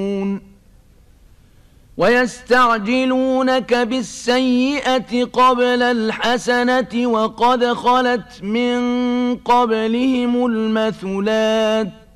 ويستعجلونك بالسيئة قبل الحسنة وقد خلت من قبلهم المثلات